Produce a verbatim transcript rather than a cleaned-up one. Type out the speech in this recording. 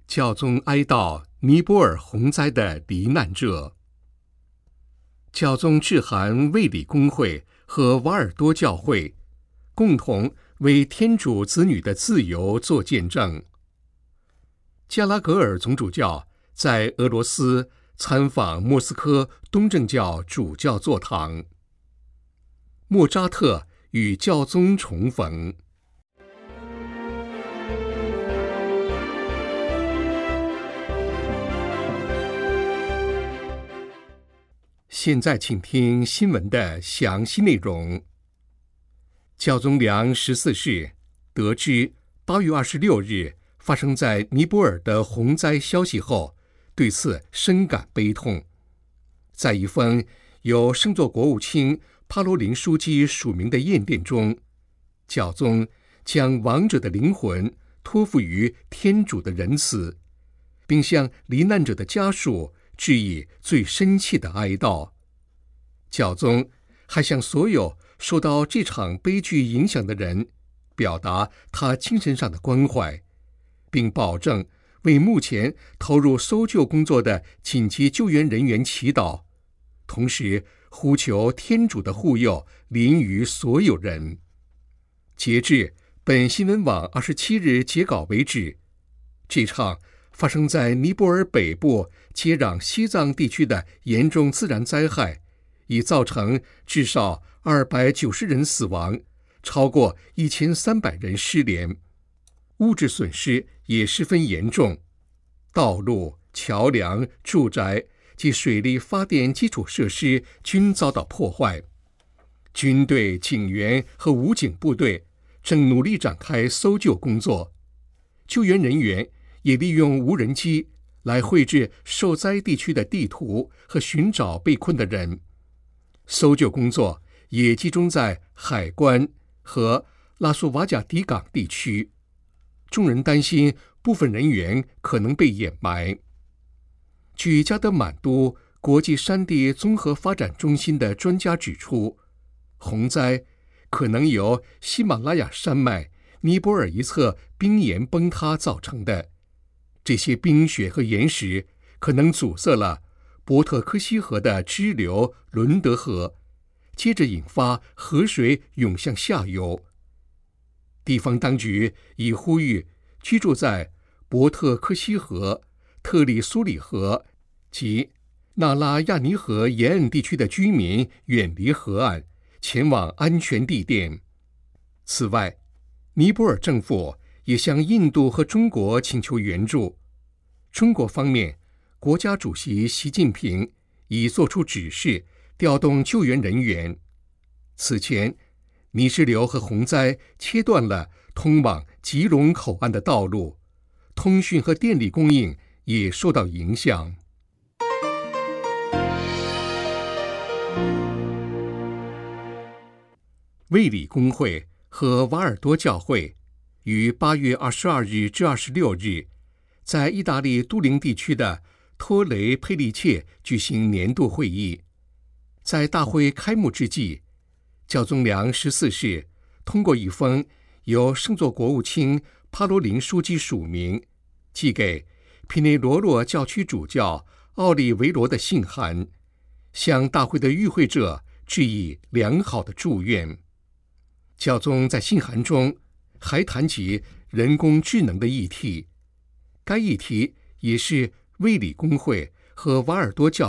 教宗哀悼尼泊尔洪灾的罹难者。教宗致函卫理公会和瓦尔多教会，共同为天主子女的自由做见证。加拉格尔总主教在俄罗斯参访莫斯科东正教主教座堂。莫扎特与教宗重逢。现在请听新闻的详细内容。教宗良十四世得知八月二十六日发生在尼泊尔的洪灾消息后，对此深感悲痛。在一封由圣座国务卿帕罗林枢机署名的唁电中，教宗将亡者的灵魂托付于天主的仁慈，并向罹难者的家属致以最深切的哀悼。教宗还向所有受到这场悲剧影响的人表达他精神上的关怀，并保证为目前投入搜救工作的紧急救援人员祈祷，同时呼求天主的护佑临于所有人。截至本新闻网二十七日截稿为止，这场发生在尼泊尔北部接壤西藏地区的严重自然灾害已造成至少二百九十人死亡，超过一千三百人失联，物质损失也十分严重，道路、桥梁、住宅及水力发电基础设施均遭到破坏。军队、警员和武警部队正努力展开搜救工作，救援人员也利用无人机来绘制受灾地区的地图和寻找被困的人。搜救工作也集中在海关和拉苏瓦贾迪港地区，众人担心部分人员可能被掩埋。据加德满都国际山地综合发展中心的专家指出，洪灾可能由喜马拉雅山脉尼泊尔一侧冰岩崩塌造成的。这些冰雪和岩石可能阻塞了伯特科西河的支流伦德河，接着引发河水涌向下游。地方当局已呼吁居住在伯特科西河、特里苏里河及纳拉亚尼河沿岸地区的居民远离河岸，前往安全地点。此外，尼泊尔政府也向印度和中国请求援助。中国方面，国家主席习近平已作出指示，调动救援人员。此前，泥石流和洪灾切断了通往吉隆口岸的道路，通讯和电力供应也受到影响。卫理公会和瓦尔多教会于八月二十二日至二十六日，在意大利都灵地区的托雷佩利切举行年度会议。在大会开幕之际，教宗良十四世通过一封由圣座国务卿帕罗林枢机署名，寄给皮内罗洛教区主教奥利维罗的信函，向大会的与会者致以良好的祝愿。教宗在信函中还谈及人工智能的议题，该议题也是卫理公会和瓦尔多教